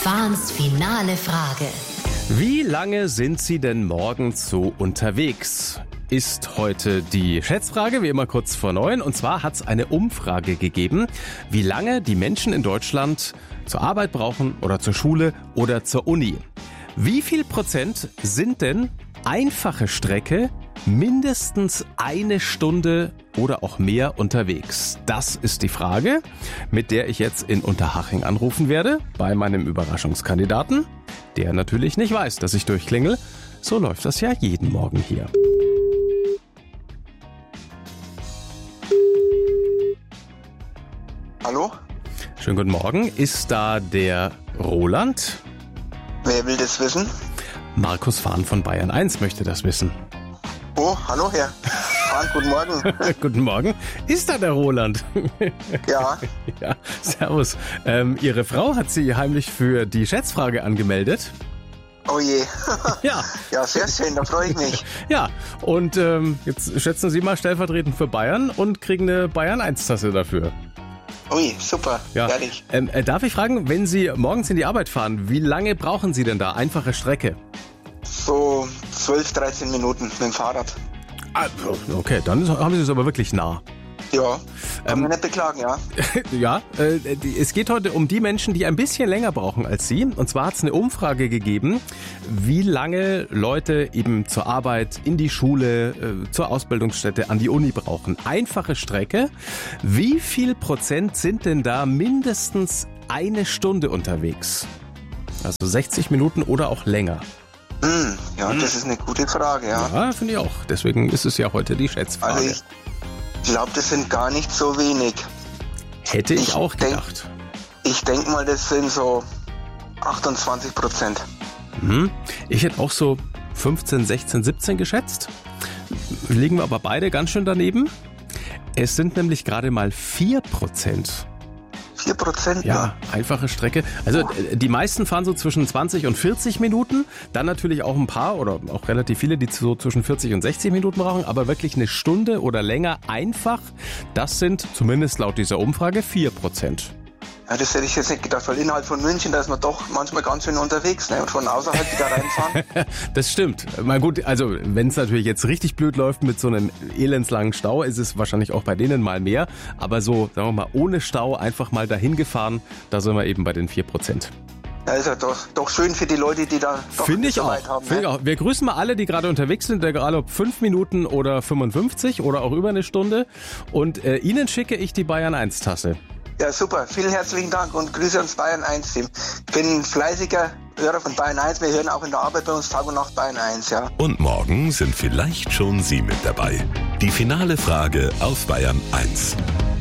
Fahns finale Frage. Wie lange sind Sie denn morgens so unterwegs? Ist heute die Schätzfrage, wie immer kurz vor 9. Und zwar hat es eine Umfrage gegeben, wie lange die Menschen in Deutschland zur Arbeit brauchen oder zur Schule oder zur Uni. Wie viel Prozent sind denn einfache Strecke mindestens eine Stunde oder auch mehr unterwegs? Das ist die Frage, mit der ich jetzt in Unterhaching anrufen werde, bei meinem Überraschungskandidaten, der natürlich nicht weiß, dass ich durchklingel. So läuft das ja jeden Morgen hier. Hallo? Schönen guten Morgen. Ist da der Roland? Wer will das wissen? Markus Fahn von Bayern 1 möchte das wissen. Oh, hallo Herr. Fahn, guten Morgen. Guten Morgen. Ist da der Roland? Ja. Ja, servus. Ihre Frau hat Sie heimlich für die Schätzfrage angemeldet. Oh je. Ja. Ja, sehr schön, da freue ich mich. Ja, und jetzt schätzen Sie mal stellvertretend für Bayern und kriegen eine Bayern 1-Tasse dafür. Ui, super, Ja. ehrlich. Darf ich fragen, wenn Sie morgens in die Arbeit fahren, wie lange brauchen Sie denn da? Einfache Strecke. So 12, 13 Minuten mit dem Fahrrad. Ah, okay, dann haben Sie es aber wirklich nah. Ja, kann man nicht beklagen, ja. Ja, es geht heute um die Menschen, die ein bisschen länger brauchen als Sie. Und zwar hat es eine Umfrage gegeben, wie lange Leute eben zur Arbeit, in die Schule, zur Ausbildungsstätte, an die Uni brauchen. Einfache Strecke. Wie viel Prozent sind denn da mindestens eine Stunde unterwegs? Also 60 Minuten oder auch länger. Ja, das ist eine gute Frage, ja. Ja, finde ich auch. Deswegen ist es ja heute die Schätzfrage. Also ich glaube, das sind gar nicht so wenig. Hätte ich auch gedacht. Ich denke mal, das sind so 28%. Ich hätte auch so 15, 16, 17 geschätzt. Liegen wir aber beide ganz schön daneben. Es sind nämlich gerade mal 4%. 4%? Ja, einfache Strecke. Also die meisten fahren so zwischen 20 und 40 Minuten. Dann natürlich auch ein paar oder auch relativ viele, die so zwischen 40 und 60 Minuten brauchen. Aber wirklich eine Stunde oder länger einfach, das sind zumindest laut dieser Umfrage 4%. Ja, das hätte ich jetzt nicht gedacht, weil innerhalb von München, da ist man doch manchmal ganz schön unterwegs, ne? Und von außerhalb wieder reinfahren. Das stimmt. Mal gut, also wenn es natürlich jetzt richtig blöd läuft mit so einem elendslangen Stau, ist es wahrscheinlich auch bei denen mal mehr. Aber so, sagen wir mal, ohne Stau einfach mal dahin gefahren, da sind wir eben bei den 4%. Ja, ist ja doch schön für die Leute, die da doch Finde nicht ich so auch. weit haben. Finde ich auch. Wir grüßen mal alle, die gerade unterwegs sind, egal ob 5 Minuten oder 55 oder auch über eine Stunde. Und Ihnen schicke ich die Bayern 1 Tasse. Ja, super. Vielen herzlichen Dank und Grüße ans Bayern 1 Team. Ich bin ein fleißiger Hörer von Bayern 1. Wir hören auch in der Arbeit bei uns Tag und Nacht Bayern 1, ja. Und morgen sind vielleicht schon Sie mit dabei. Die finale Frage auf Bayern 1.